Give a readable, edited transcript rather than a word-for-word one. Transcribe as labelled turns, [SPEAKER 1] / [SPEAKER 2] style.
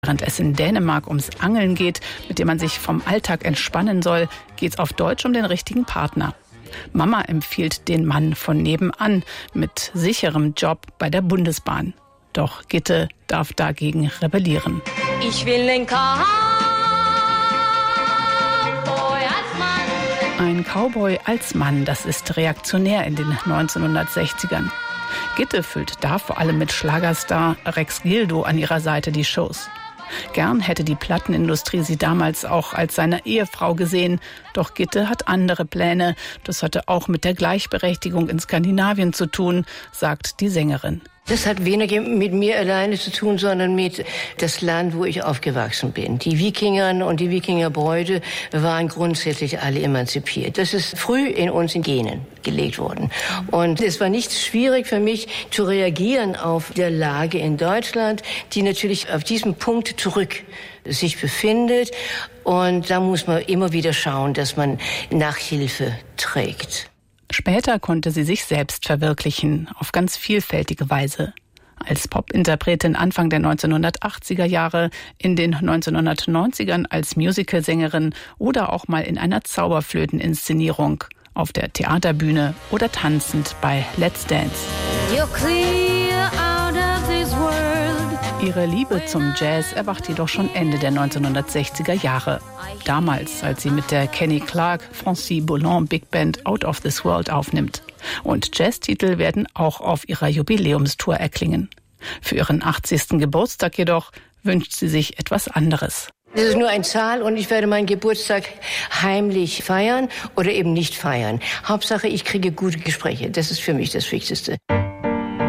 [SPEAKER 1] Während es in Dänemark ums Angeln geht, mit dem man sich vom Alltag entspannen soll, geht es auf Deutsch um den richtigen Partner. Mama empfiehlt den Mann von nebenan mit sicherem Job bei der Bundesbahn. Doch Gitte darf dagegen rebellieren.
[SPEAKER 2] Ich will den Cowboy als Mann.
[SPEAKER 1] Ein Cowboy als Mann, das ist reaktionär in den 1960ern. Gitte füllt da vor allem mit Schlagerstar Rex Gildo an ihrer Seite die Shows. Gern hätte die Plattenindustrie sie damals auch als seine Ehefrau gesehen. Doch Gitte hat andere Pläne. Das hatte auch mit der Gleichberechtigung in Skandinavien zu tun, sagt die Sängerin.
[SPEAKER 3] Das hat weniger mit mir alleine zu tun, sondern mit das Land, wo ich aufgewachsen bin. Die Wikinger und die Wikingerbräute waren grundsätzlich alle emanzipiert. Das ist früh in uns in Genen gelegt worden. Und es war nicht schwierig für mich zu reagieren auf die Lage in Deutschland, die natürlich auf diesem Punkt zurück sich befindet. Und da muss man immer wieder schauen, dass man Nachhilfe trägt.
[SPEAKER 1] Später konnte sie sich selbst verwirklichen, auf ganz vielfältige Weise. Als Popinterpretin Anfang der 1980er Jahre, in den 1990ern als Musicalsängerin oder auch mal in einer Zauberflöteninszenierung, auf der Theaterbühne oder tanzend bei Let's Dance.
[SPEAKER 2] You're clear out of this world.
[SPEAKER 1] Ihre Liebe zum Jazz erwacht jedoch schon Ende der 1960er Jahre. Damals, als sie mit der Kenny Clark Francis Boulan Big Band Out of This World aufnimmt. Und Jazztitel werden auch auf ihrer Jubiläumstour erklingen. Für ihren 80. Geburtstag jedoch wünscht sie sich etwas anderes.
[SPEAKER 3] Das ist nur eine Zahl und ich werde meinen Geburtstag heimlich feiern oder eben nicht feiern. Hauptsache, ich kriege gute Gespräche. Das ist für mich das Wichtigste.